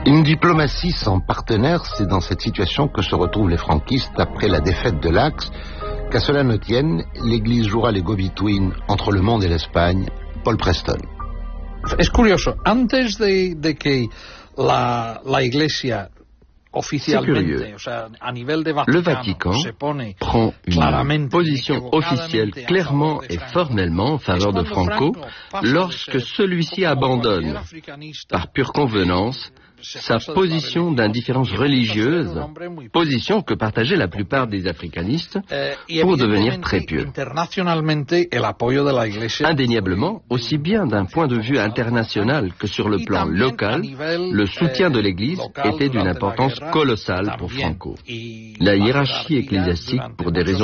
Une diplomatie sans partenaire, c'est dans cette situation que se retrouvent les franquistes après la défaite de l'Axe. Qu'à cela ne tienne, l'Église jouera les go-between entre le monde et l'Espagne. Paul Preston. Es curioso, antes de que la Iglesia oficialmente, o sea, a nivel de Vaticano, le Vatican prend une position officielle clairement et formellement en faveur de Franco lorsque celui-ci abandonne, par pure convenance, sa position d'indifférence religieuse, position que partageaient la plupart des africanistes, pour devenir très pieux. Indéniablement, aussi bien d'un point de vue international que sur le plan local, le soutien de l'Église était d'une importance colossale pour Franco. La hiérarchie ecclésiastique, pour des raisons